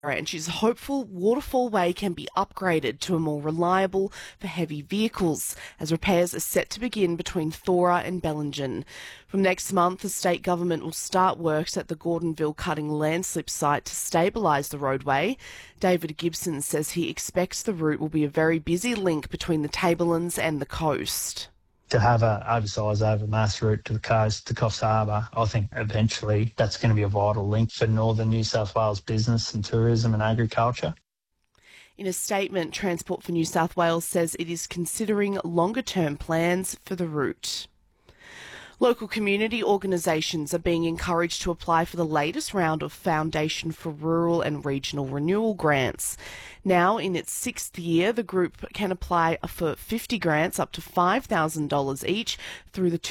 and she's hopeful Waterfall Way can be upgraded to a more reliable for heavy vehicles, as repairs are set to begin between Thora and Bellingen. From next month, the state government will start works at the Gordonville Cutting landslip site to stabilise the roadway. David Gibson says he expects the route will be a very busy link between the Tablelands and the coast. To have an oversized overmass route to the coast, to Coffs Harbour, I think eventually that's going to be a vital link for northern New South Wales business and tourism and agriculture. In a statement, Transport for New South Wales says it is considering longer-term plans for the route. Local community organisations are being encouraged to apply for the latest round of Foundation for Rural and Regional Renewal grants. Now, in its sixth year, the group can apply for 50 grants up to $5,000 each through the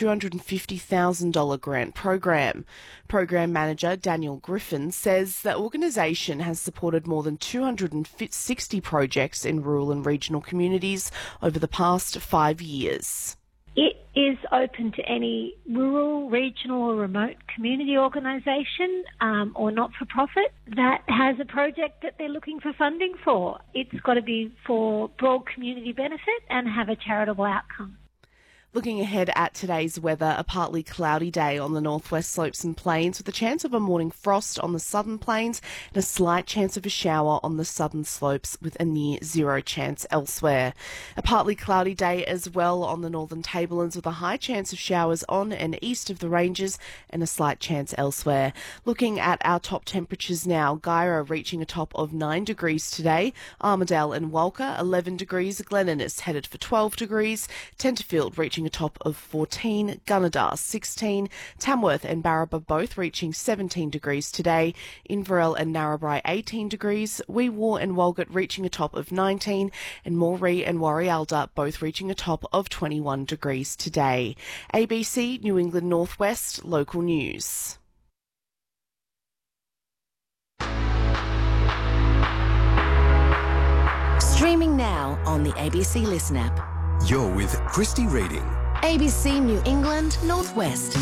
$250,000 grant program. Program manager Daniel Griffin says the organisation has supported more than 260 projects in rural and regional communities over the past 5 years. It is open to any rural, regional or remote community organisation or not-for-profit that has a project that they're looking for funding for. It's got to be for broad community benefit and have a charitable outcome. Looking ahead at today's weather, a partly cloudy day on the northwest slopes and plains with a chance of a morning frost on the southern plains and a slight chance of a shower on the southern slopes with a near zero chance elsewhere. A partly cloudy day as well on the northern tablelands with a high chance of showers on and east of the ranges and a slight chance elsewhere. Looking at our top temperatures now, Guyra reaching a top of 9 degrees today, Armidale and Walker 11 degrees, Glennon is headed for 12 degrees, Tenterfield reaching a top of 14, Gunnedah 16, Tamworth and Barraba both reaching 17 degrees today, Inverell and Narrabri 18 degrees, Wee Waa and Walgett reaching a top of 19, and Moree and Warialda both reaching a top of 21 degrees today. ABC New England Northwest Local News. Streaming now on the ABC Listen app. You're with Christy Reading. ABC New England Northwest.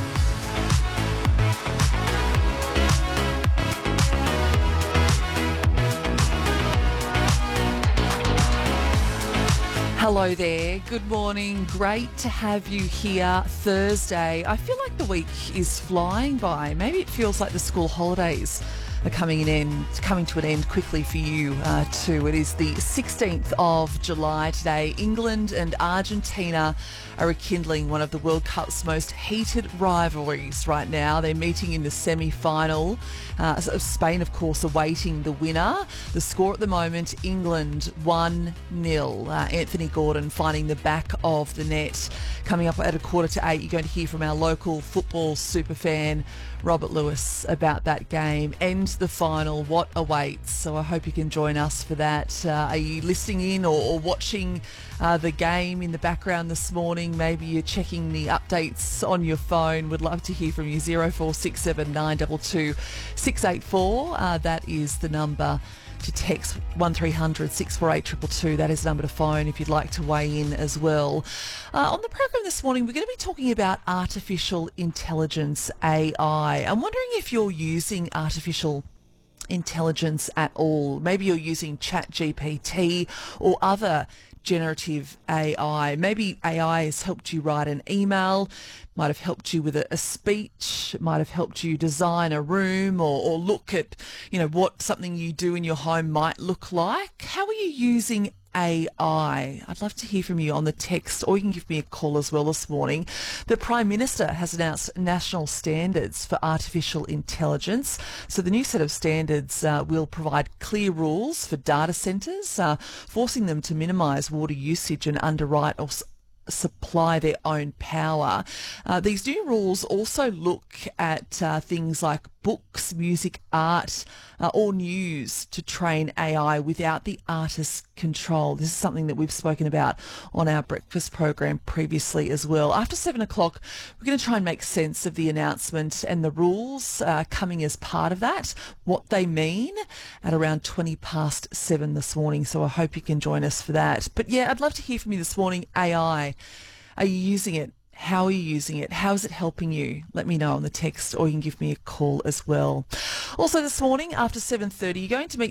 Hello there. Good morning. Great to have you here Thursday. I feel like the week is flying by. Maybe it feels like the school holidays are coming to an end quickly for you too. It is the 16th of July today. England and Argentina are rekindling one of the World Cup's most heated rivalries right now. They're meeting in the semi-final. Spain, of course, awaiting the winner. The score at the moment, England 1-0. Anthony Gordon finding the back of the net. Coming up at 7:45, you're going to hear from our local football superfan, Robert Lewis, about that game and the final, what awaits. So I hope you can join us for that. Are you listening in or watching the game in the background this morning? Maybe you're checking the updates on your phone. Would love to hear from you. 0467 922 684. That is the number to text. 1300 648 222. That is the number to phone if you'd like to weigh in as well. On the program this morning, we're going to be talking about artificial intelligence, AI. I'm wondering if you're using artificial intelligence at all. Maybe you're using ChatGPT or other generative AI. Maybe AI has helped you write an email, might have helped you with a speech, might have helped you design a room or look at, what something you do in your home might look like. How are you using AI? I'd love to hear from you on the text, or you can give me a call as well this morning. The Prime Minister has announced national standards for artificial intelligence. So the new set of standards will provide clear rules for data centres, forcing them to minimise water usage and underwrite or supply their own power. These new rules also look at things like books, music, art, or news to train AI without the artist's control. This is something that we've spoken about on our breakfast program previously as well. After 7 o'clock, we're going to try and make sense of the announcement and the rules coming as part of that, what they mean, at around 7:20 this morning. So I hope you can join us for that. But yeah, I'd love to hear from you this morning. AI, are you using it? How are you using it? How is it helping you? Let me know on the text, or you can give me a call as well. Also this morning after 7:30, you're going to meet